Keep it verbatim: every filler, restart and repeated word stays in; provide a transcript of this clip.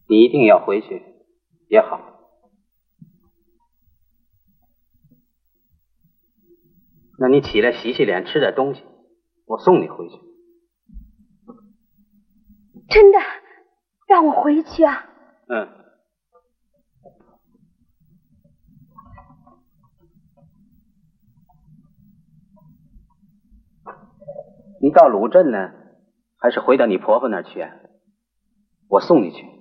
你一定要回去也好。那你起来洗洗脸，吃点东西，我送你回去。 真的让我回去啊？ 嗯。你到鲁镇呢，还是回到你婆婆那儿去啊？我送你去。